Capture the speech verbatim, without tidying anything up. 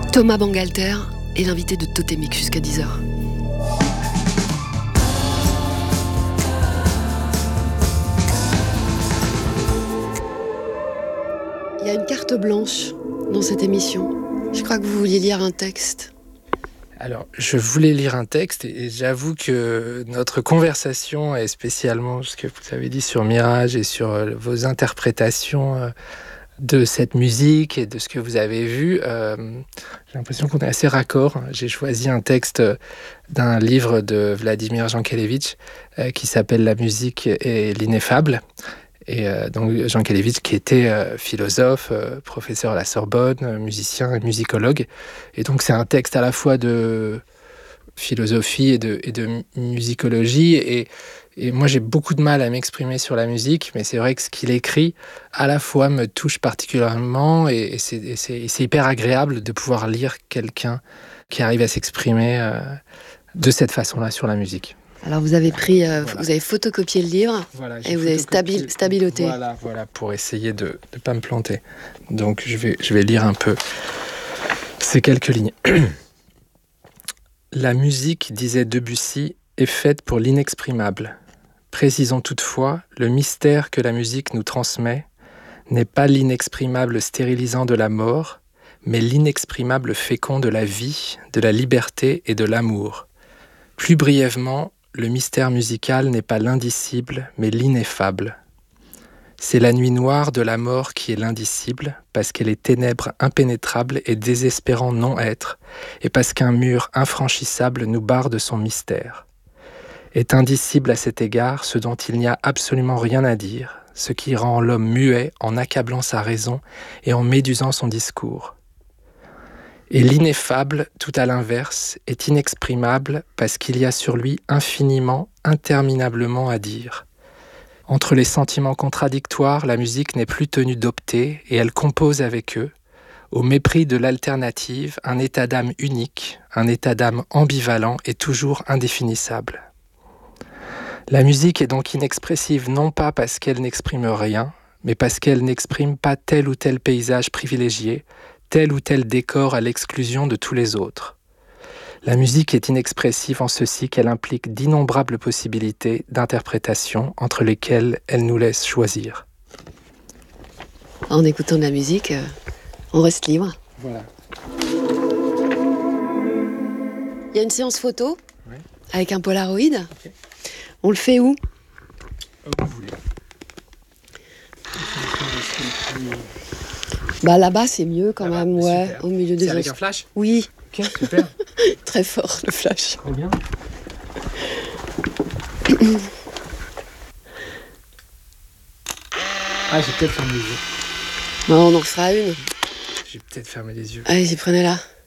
Thomas Bangalter est l'invité de Totémique jusqu'à dix heures. Il y a une carte blanche dans cette émission. Je crois que vous vouliez lire un texte. Alors, je voulais lire un texte et j'avoue que notre conversation, et spécialement ce que vous avez dit sur Mirage et sur vos interprétations de cette musique et de ce que vous avez vu, euh, j'ai l'impression qu'on est assez raccord. J'ai choisi un texte d'un livre de Vladimir Jankélévitch euh, qui s'appelle « La musique et l'ineffable ». Et euh, donc Jankélévitch qui était euh, philosophe, euh, professeur à la Sorbonne, euh, musicien et musicologue. Et donc c'est un texte à la fois de philosophie et de, et de musicologie. Et, et moi j'ai beaucoup de mal à m'exprimer sur la musique, mais c'est vrai que ce qu'il écrit à la fois me touche particulièrement et, et, c'est, et, c'est, et c'est hyper agréable de pouvoir lire quelqu'un qui arrive à s'exprimer euh, de cette façon-là sur la musique. Alors vous avez pris, euh, voilà. Vous avez photocopié le livre voilà, et vous avez stabil, stabiloté. Voilà, voilà, pour essayer de ne pas me planter. Donc je vais, je vais lire un peu ces quelques lignes. La musique, disait Debussy, est faite pour l'inexprimable. Précisons toutefois, le mystère que la musique nous transmet n'est pas l'inexprimable stérilisant de la mort, mais l'inexprimable fécond de la vie, de la liberté et de l'amour. Plus brièvement, le mystère musical n'est pas l'indicible, mais l'ineffable. C'est la nuit noire de la mort qui est l'indicible, parce qu'elle est ténèbre impénétrable et désespérant non-être, et parce qu'un mur infranchissable nous barre de son mystère. Est indicible à cet égard ce dont il n'y a absolument rien à dire, ce qui rend l'homme muet en accablant sa raison et en médusant son discours. Et l'ineffable, tout à l'inverse, est inexprimable parce qu'il y a sur lui infiniment, interminablement à dire. Entre les sentiments contradictoires, la musique n'est plus tenue d'opter et elle compose avec eux, au mépris de l'alternative, un état d'âme unique, un état d'âme ambivalent et toujours indéfinissable. La musique est donc inexpressive non pas parce qu'elle n'exprime rien, mais parce qu'elle n'exprime pas tel ou tel paysage privilégié, tel ou tel décor à l'exclusion de tous les autres. La musique est inexpressive en ceci qu'elle implique d'innombrables possibilités d'interprétation entre lesquelles elle nous laisse choisir. En écoutant de la musique, on reste libre. Voilà. Il y a une séance photo, oui, avec un Polaroid. Okay. On le fait où ? Où vous voulez. Bah là-bas c'est mieux quand là-bas, même, ouais, super. au milieu des C'est avec os... un flash ? Oui. Ok, super. Très fort le flash. Trop bien. Ah, j'ai peut-être fermé les yeux. Bon, on en fera une. J'ai peut-être fermé les yeux. Allez-y, prenez-la.